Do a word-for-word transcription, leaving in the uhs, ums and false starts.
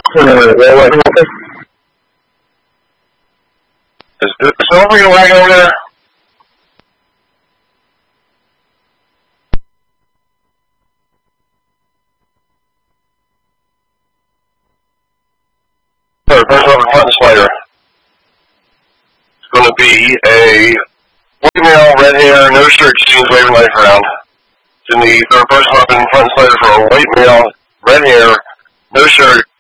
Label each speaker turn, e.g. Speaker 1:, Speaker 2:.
Speaker 1: Is, is someone bringing a wagon over there? Third person over front and slider. It's going to be a white male, red hair, no shirt, jeans, waving knife around. It's in the third person up in front and slider for a white male, red hair, no shirt,